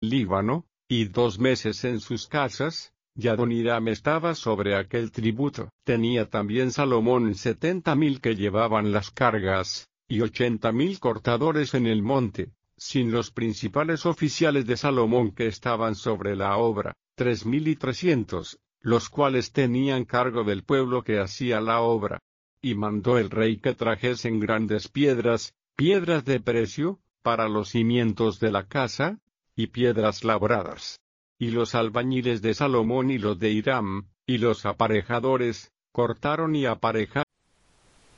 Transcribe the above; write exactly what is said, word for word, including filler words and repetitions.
Líbano, y dos meses en sus casas, y Adoniram estaba sobre aquel tributo. Tenía también Salomón setenta mil que llevaban las cargas, y ochenta mil cortadores en el monte, sin los principales oficiales de Salomón que estaban sobre la obra, tres mil y trescientos, los cuales tenían cargo del pueblo que hacía la obra. Y mandó el rey que trajesen grandes piedras, piedras de precio, para los cimientos de la casa, y piedras labradas. Y los albañiles de Salomón y los de Hiram, y los aparejadores, cortaron y aparejaron